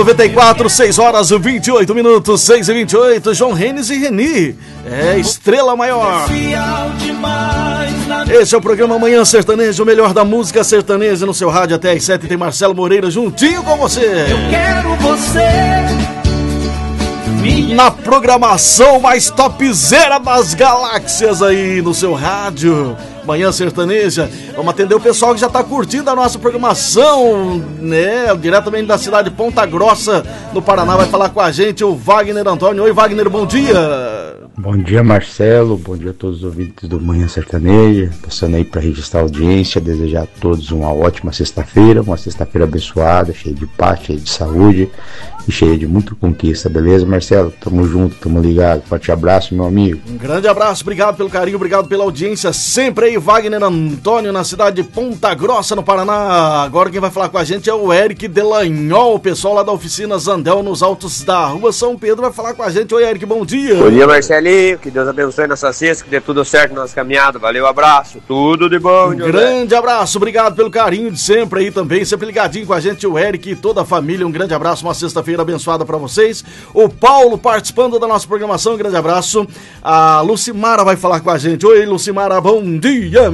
94, 6 horas e 28 minutos, 6 e 28, João Renes e Reni, Estrela Maior. Esse é o programa Manhã Sertaneja, o melhor da música sertaneja no seu rádio até às 7, tem Marcelo Moreira juntinho com você. Eu quero você na programação mais topzera das galáxias aí no seu rádio. Manhã Sertaneja, vamos atender o pessoal que já está curtindo a nossa programação, né? Diretamente da cidade de Ponta Grossa, no Paraná, vai falar com a gente o Wagner Antônio. Oi, Wagner, bom dia. Bom dia, Marcelo, bom dia a todos os ouvintes do Manhã Sertaneja, passando aí para registrar a audiência, desejar a todos uma ótima sexta-feira, uma sexta-feira abençoada, cheia de paz, cheia de saúde e cheia de muita conquista, beleza, Marcelo? Tamo junto, tamo ligado, forte abraço, meu amigo. Um grande abraço, obrigado pelo carinho, obrigado pela audiência, sempre aí, Wagner Antônio, na cidade de Ponta Grossa, no Paraná. Agora quem vai falar com a gente é o Eric Delanhol, o pessoal lá da oficina Zandel, nos altos da rua São Pedro, vai falar com a gente. Oi, Eric, bom dia. Bom dia, Marcelinho, que Deus abençoe nossa sexta, que dê tudo certo na nossa caminhada, valeu, abraço, tudo de bom. Um grande abraço, obrigado pelo carinho de sempre aí também, sempre ligadinho com a gente, o Eric e toda a família, um grande abraço, uma sexta-feira abençoada pra vocês. O Paulo participando da nossa programação, um grande abraço. A Lucimara vai falar com a gente. Oi, Lucimara, bom dia.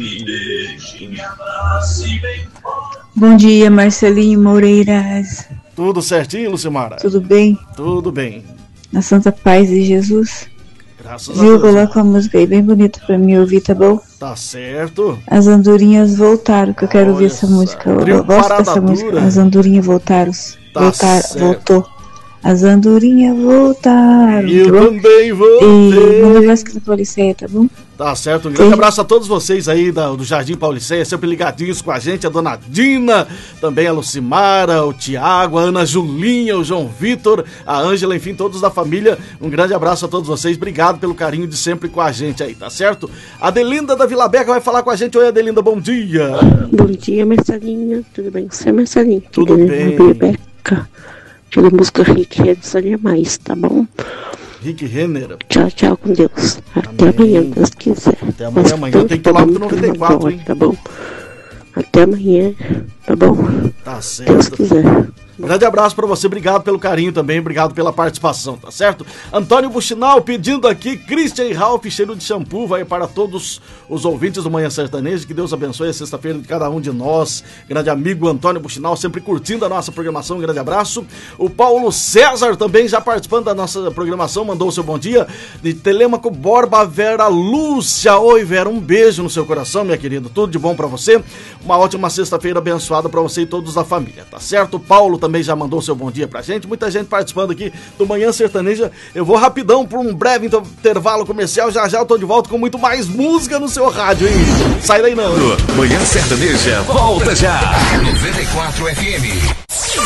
Bom dia, Marcelinho Moreiras. Tudo certinho, Lucimara? Tudo bem? Tudo bem. Na santa paz de Jesus. Graças a Deus. Coloca uma música aí bem bonita pra mim ouvir, tá bom? Tá certo. As andorinhas voltaram, que eu quero ouvir essa música. Eu gosto dessa música. As andorinhas voltaram. Voltou. As andorinhas voltaram. Eu também voltei. E manda mais que da Pauliceia, tá bom? Tá certo, um grande abraço a todos vocês aí do Jardim Pauliceia, sempre ligadinhos com a gente, a dona Dina, também a Lucimara, o Tiago, a Ana Julinha, o João Vitor, a Ângela, enfim, todos da família, um grande abraço a todos vocês, obrigado pelo carinho de sempre com a gente aí, tá certo? A Adelinda da Vila Beca vai falar com a gente. Oi, Adelinda, bom dia. Bom dia, Marcelinho, tudo bem com você, Marcelinho? Tudo bem. Beca. Pela música Rick Renner mais, tá bom? Rick Renner. Tchau, tchau, com Deus. Até amanhã, Deus quiser. Até amanhã, amanhã tem quilômetro 94, hein? Tá bom? Até amanhã, tá bom? Tá certo. Deus quiser. Grande abraço pra você, obrigado pelo carinho também, obrigado pela participação, tá certo? Antônio Buchinal pedindo aqui, Christian e Ralph, cheiro de shampoo, vai para todos os ouvintes do Manhã Sertaneja, que Deus abençoe a sexta-feira de cada um de nós, grande amigo Antônio Buchinal, sempre curtindo a nossa programação, um grande abraço. O Paulo César também já participando da nossa programação, mandou o seu bom dia, de Telêmaco Borba, Vera Lúcia. Oi, Vera, um beijo no seu coração, minha querida, tudo de bom pra você, uma ótima sexta-feira abençoada pra você e todos da família, tá certo? O Paulo também já mandou seu bom dia pra gente, muita gente participando aqui do Manhã Sertaneja. Eu vou rapidão para um breve intervalo comercial, já eu tô de volta com muito mais música no seu rádio, hein? Sai daí não. Manhã Sertaneja, volta já. 94 FM.